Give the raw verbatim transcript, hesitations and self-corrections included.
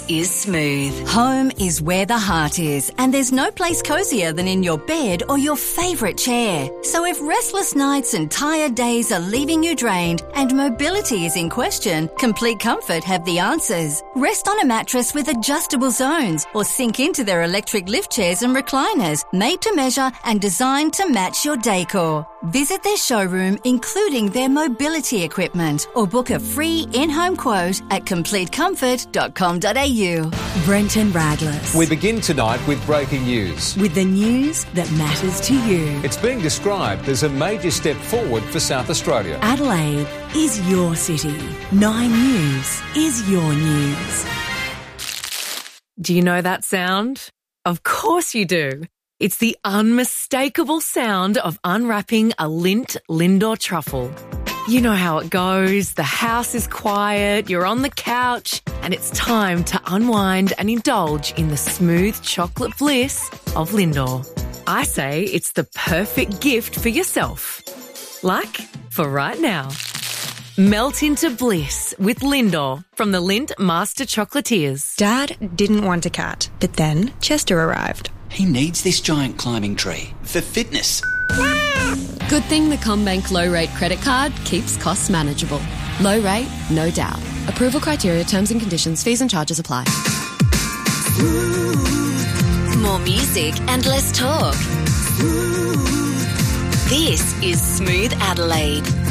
is Smooth. Home is where the heart is, and there's no place cosier than in your bed or your favourite chair. So if restless nights and tired days are leaving you drained and mobility is in question, Complete Comfort have the answers. Rest on a mattress with adjustable zones or sink into their electric lift chairs and recliners, made to measure and designed to match your decor. Visit their showroom, including their mobility equipment, or book a free in-home quote at complete comfort dot com dot a u. Brenton Radless. We begin tonight with breaking news. With the news that matters to you. It's being described as a major step forward for South Australia. Adelaide is your city. Nine News is your news. Do you know that sound? Of course you do. It's the unmistakable sound of unwrapping a Lindt Lindor truffle. You know how it goes. The house is quiet, you're on the couch, and it's time to unwind and indulge in the smooth chocolate bliss of Lindor. I say it's the perfect gift for yourself. Like for right now. Melt into bliss with Lindor from the Lindt Master Chocolatiers. Dad didn't want a cat, but then Chester arrived. He needs this giant climbing tree for fitness. Good thing the CommBank low rate credit card keeps costs manageable. Low rate, no doubt. Approval criteria, terms and conditions, fees and charges apply. More music and less talk. This is Smooth Adelaide.